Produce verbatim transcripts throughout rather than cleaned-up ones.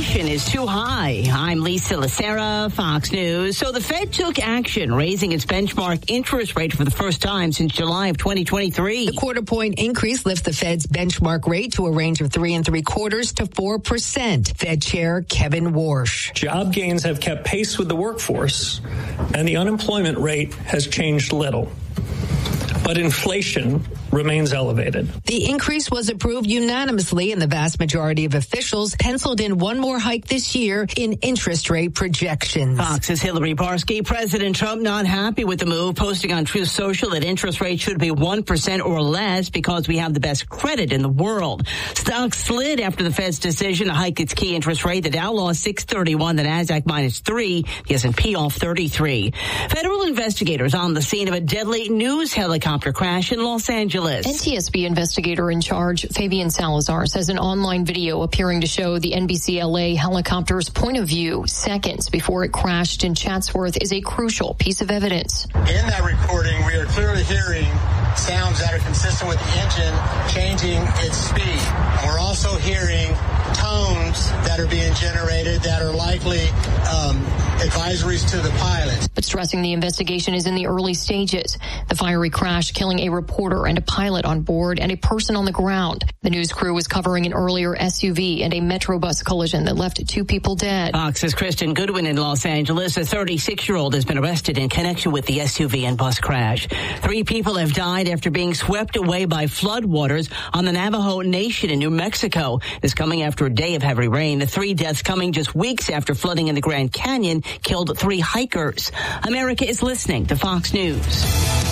inflation is too high. I'm Lisa Lacera, Fox News. So the Fed took action, raising its benchmark interest rate for the first time since July of twenty twenty-three. The quarter point increase lifts the Fed's benchmark rate to a range of three and three quarters to four percent. Fed Chair Kevin Warsh. Job gains have kept pace with the workforce, and the unemployment rate has changed little. But inflation remains elevated. The increase was approved unanimously, and the vast majority of officials penciled in one more hike this year in interest rate projections. Fox's Hillary Barsky. President Trump not happy with the move, posting on Truth Social that interest rates should be one percent or less because we have the best credit in the world. Stocks slid after the Fed's decision to hike its key interest rate. The Dow lost six thirty-one, the Nasdaq minus three, the S and P off thirty-three. Federal investigators on the scene of a deadly news helicopter crash in Los Angeles. N T S B investigator in charge, Fabian Salazar, says an online video appearing to show the N B C L A helicopter's point of view seconds before it crashed in Chatsworth is a crucial piece of evidence. In that recording, we are clearly hearing sounds that are consistent with the engine changing its speed. We're also hearing tones that are being generated that are likely um, advisories to the pilot. But stressing the investigation is in the early stages. The fiery crash killing a reporter and a pilot on board and a person on the ground. The news crew was covering an earlier S U V and a Metrobus collision that left two people dead. Fox's Kristen Goodwin in Los Angeles. A thirty-six-year-old has been arrested in connection with the S U V and bus crash. Three people have died after being swept away by floodwaters on the Navajo Nation in New Mexico. This coming after a day of heavy rain. The three deaths coming just weeks after flooding in the Grand Canyon killed three hikers. America is listening to Fox News.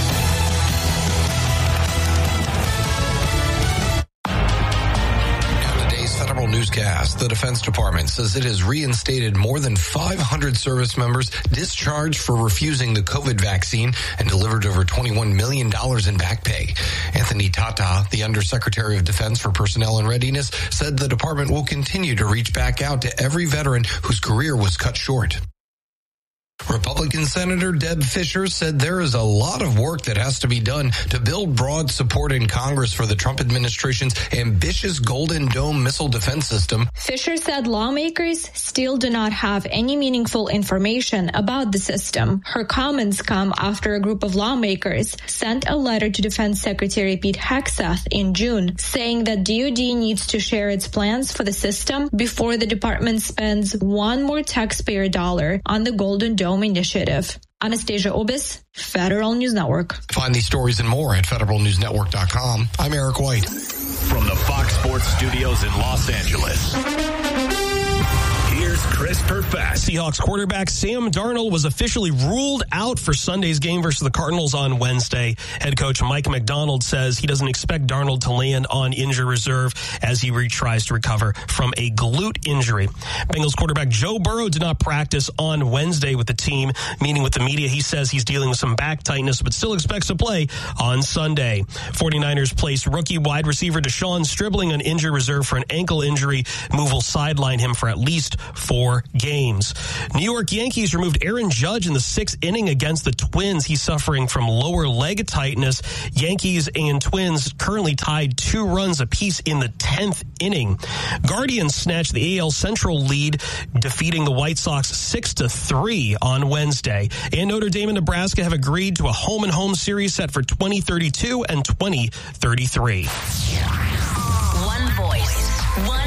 Newscast. The Defense Department says it has reinstated more than five hundred service members discharged for refusing the COVID vaccine and delivered over twenty-one million dollars in back pay. Anthony Tata, the Undersecretary of Defense for Personnel and Readiness, said the department will continue to reach back out to every veteran whose career was cut short. Republican Senator Deb Fischer said there is a lot of work that has to be done to build broad support in Congress for the Trump administration's ambitious Golden Dome missile defense system. Fischer said lawmakers still do not have any meaningful information about the system. Her comments come after a group of lawmakers sent a letter to Defense Secretary Pete Hegseth in June saying that D O D needs to share its plans for the system before the department spends one more taxpayer dollar on the Golden Dome initiative. Anastasia Obis, Federal News Network. Find these stories and more at federal news network dot com. I'm Eric White. From the Fox Sports Studios in Los Angeles, here's Chris Perfett. Seahawks quarterback Sam Darnold was officially ruled out for Sunday's game versus the Cardinals on Wednesday. Head coach Mike McDonald says he doesn't expect Darnold to land on injury reserve as he tries to recover from a glute injury. Bengals quarterback Joe Burrow did not practice on Wednesday with the team. Meeting with the media, he says he's dealing with some back tightness, but still expects to play on Sunday. 49ers placed rookie wide receiver Deshaun Stribling on injury reserve for an ankle injury. Move will sideline him for at least four games. New York Yankees removed Aaron Judge in the sixth inning against the Twins. He's suffering from lower leg tightness. Yankees and Twins currently tied two runs apiece in the tenth inning. Guardians snatched the A L Central lead, defeating the White Sox six to three on Wednesday. And Notre Dame and Nebraska have agreed to a home-and-home series set for twenty thirty-two and twenty thirty-three. One voice, one